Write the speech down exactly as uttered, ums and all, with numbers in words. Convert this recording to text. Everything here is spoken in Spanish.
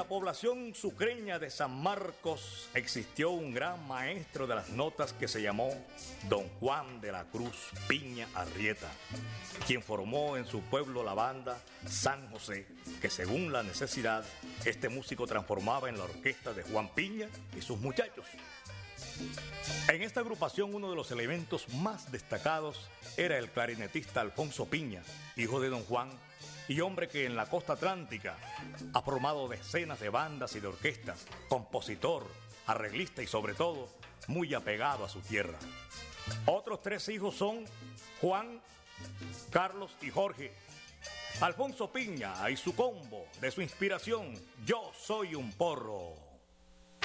la población sucreña de San Marcos existió un gran maestro de las notas que se llamó Don Juan de la Cruz Piña Arrieta, quien formó en su pueblo la banda San José, que según la necesidad, este músico transformaba en la orquesta de Juan Piña y sus muchachos. En esta agrupación uno de los elementos más destacados era el clarinetista Alfonso Piña, hijo de Don Juan, y hombre que en la costa atlántica ha formado decenas de bandas y de orquestas, compositor, arreglista y sobre todo muy apegado a su tierra. Otros tres hijos son Juan, Carlos y Jorge. Alfonso Piña y su combo de su inspiración, Yo Soy un Porro.